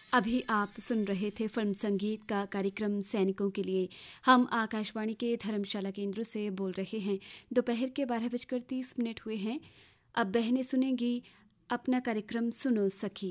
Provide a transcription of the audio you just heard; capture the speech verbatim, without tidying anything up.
अभी आप सुन रहे थे फिल्म संगीत का कार्यक्रम सैनिकों के लिए। हम आकाशवाणी के धर्मशाला केंद्र से बोल रहे हैं। दोपहर के बारह बजकर तीस मिनट हुए हैं। अब बहनें सुनेंगी अपना कार्यक्रम सुनो सखी।